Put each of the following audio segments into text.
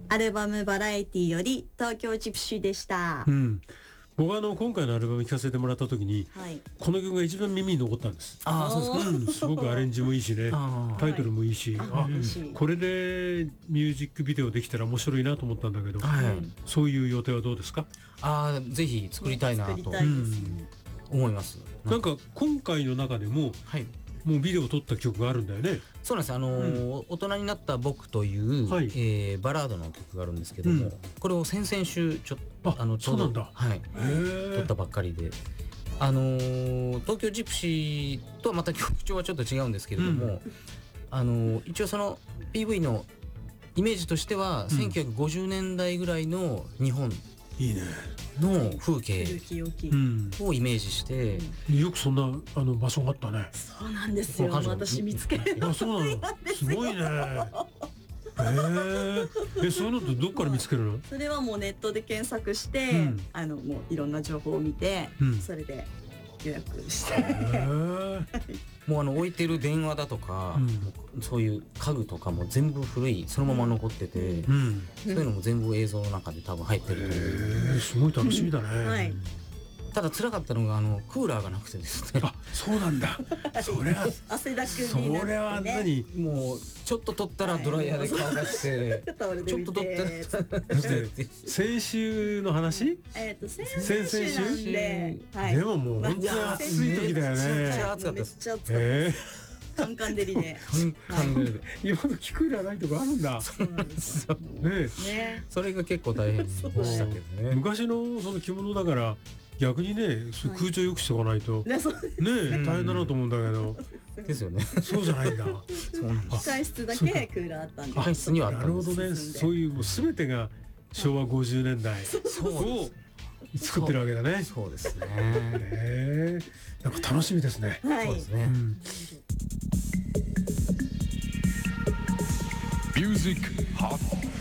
アルバムバラエティより東京ジプシーでした。 僕は今回のアルバム聴かせてもらった時に、この曲が一番耳に残ったんです。そうですか。すごくアレンジもいいしね、タイトルもいいし、これでミュージックビデオできたら面白いなと思ったんだけど、そういう予定はどうですか？ ぜひ作りたいなと思います。 なんか今回の中でも、もうビデオを撮った曲があるんだよね。 そうなんです。大人になった僕という、バラードの曲があるんですけども、これを先々週ちょうど撮ったばっかりで、東京ジプシーとはまた曲調はちょっと違うんですけれども、一応その PV のイメージとしては、1950年代ぐらいの日本の風景をイメージして、 よくそんな場所があったね。 そうなんですよ。私見つけるの。 そうなの。すごいね。そういうのってどっから見つけるの？ それはもうネットで検索して、もういろんな情報を見て、それで予約して。 もう置いてる電話だとか、そういう家具とかも全部古いそのまま残ってて、そういうのも全部映像の中で多分入ってると思う。 すごい楽しみだね。 ただ辛かったのがクーラーがなくてですね。 そうなんだ。それは汗だくになってね。 それは何？ もうちょっと取ったらドライヤーで乾かして、ちょっと取ったら先週の話？ 先々週なんで。 でももう本当に暑い時だよね。 めっちゃ暑かったです。 カンカン照りで。 今のクーラーないとこあるんだ。 そうなんですよ。 ね。 それが結構大変でしたけどね。 昔のその着物だから逆にね、空調よくしておかないとね大変だなと思うんだけど。 ですよね。 そうじゃないんだ。 控室だけクーラーあったんで。 控室にはあったんです。 なるほどね。そういうもう全てが昭和50年代を作ってるわけだね。 そうですね。 なんか楽しみですね。 そうですね。 ミュージックハ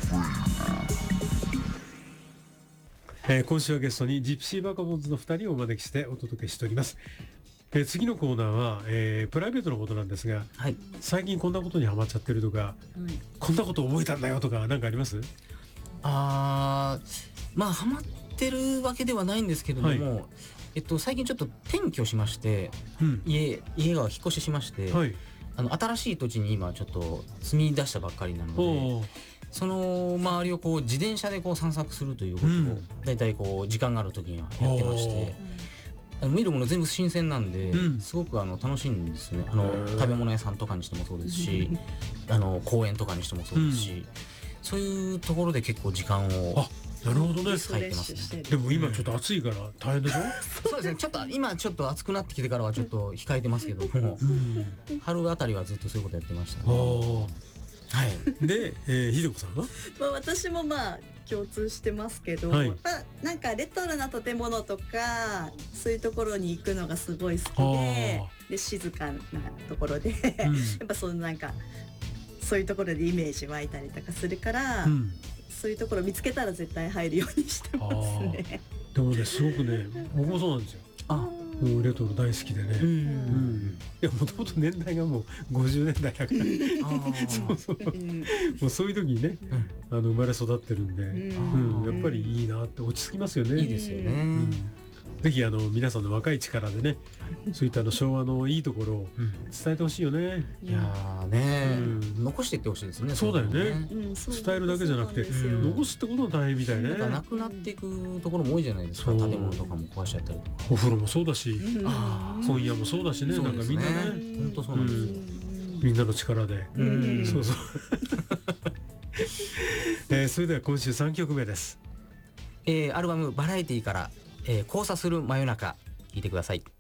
今週はゲストにジプシーバカボンズの2人をお招きしてお届けしております。次のコーナーは、プライベートのことなんですが、最近こんなことにハマっちゃってるとか、こんなこと覚えたんだよとか何かあります？ まあハマってるわけではないんですけれども、最近ちょっと転居しまして、家が引っ越ししまして、新しい土地に今ちょっと住み出したばっかりなので、その周りを自転車で散策するということをだいたい時間がある時にはやってまして、見るもの全部新鮮なんで、すごく楽しいんですね。食べ物屋さんとかにしてもそうですし、公園とかにしてもそうですし、そういうところで結構時間をなるほどね。 入ってますね。 でも今ちょっと暑いから大変でしょ？ そうですね。ちょっと今ちょっと暑くなってきてからはちょっと控えてますけども、春あたりはずっとそういうことやってましたね。 で、ひでこさんは？ 私も共通してますけど、なんかレトロな建物とかそういうところに行くのがすごい好きで、静かなところでやっぱなんかそういうところでイメージ湧いたりとかするから、そういうところ見つけたら絶対入るようにしてますね。 でもね、すごくね、僕もそうなんですよ。もうレトロ大好きでね。いや、もともと年代がもう50年代だからもうそういう時にね、生まれ育ってるんで、やっぱりいいなって落ち着きますよね。 いいですよね。 ぜひ皆さんの若い力でね、そういった昭和のいいところを伝えてほしいよね。 いやーね、残していってほしいですね。 そうだよね。伝えるだけじゃなくて残すってことが大変みたいね。 なくなっていくところも多いじゃないですか。建物とかも壊しちゃったりとか。 お風呂もそうだし、本屋もそうだしね。なんかみんなね、 本当そうなんですよ。 みんなの力で。そうそう。それでは今週3曲目です。 アルバムバラエティから交差する真夜中、聞いてください。